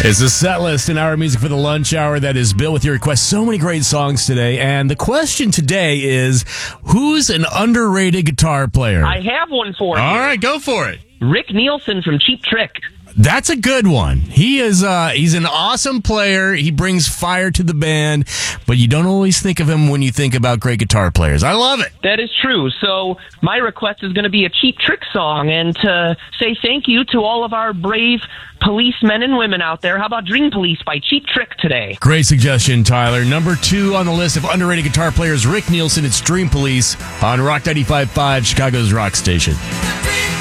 It's a set list in our music for the lunch hour that is built with your requests. So many great songs today. And the question today is, who's an underrated guitar player? I have one for you. All right, go for it. Rick Nielsen from Cheap Trick. That's a good one. He is he's an awesome player. He brings fire to the band, but you don't always think of him when you think about great guitar players. I love it. That is true. So my request is going to be a Cheap Trick song, and to say thank you to all of our brave policemen and women out there. How about Dream Police by Cheap Trick today? Great suggestion, Tyler. Number 2 on the list of underrated guitar players, Rick Nielsen. It's Dream Police on Rock 95.5, Chicago's rock station.